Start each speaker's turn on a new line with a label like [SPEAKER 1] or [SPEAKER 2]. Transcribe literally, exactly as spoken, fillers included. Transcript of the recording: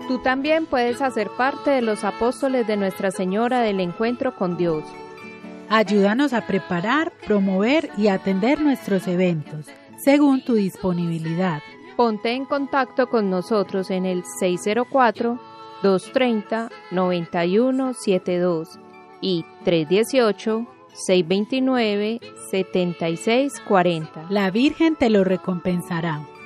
[SPEAKER 1] Tú también puedes hacer parte de los apóstoles de Nuestra Señora del Encuentro con Dios.
[SPEAKER 2] Ayúdanos a preparar, promover y atender nuestros eventos, según tu disponibilidad.
[SPEAKER 1] Ponte en contacto con nosotros en el seis cero cuatro, dos tres cero, nueve uno siete dos y tres uno ocho, seis dos nueve, siete seis cuatro cero.
[SPEAKER 2] La Virgen te lo recompensará.